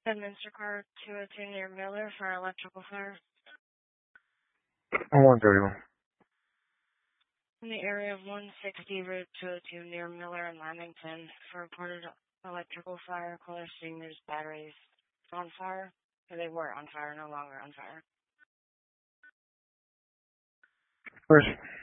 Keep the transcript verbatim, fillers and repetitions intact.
Bedminster Car two oh two near Miller for electrical fire. one thirty-one. In the area of one sixty Route two oh two near Miller and Lamington for reported electrical fire. Caller seeing there's batteries on fire. Or they were on fire, no longer on fire. First.